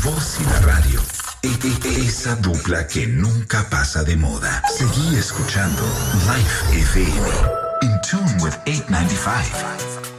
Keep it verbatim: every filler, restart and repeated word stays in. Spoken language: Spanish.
Vos y la radio. E- e- esa dupla que nunca pasa de moda. Seguí escuchando Life F M. In tune with eight ninety-five.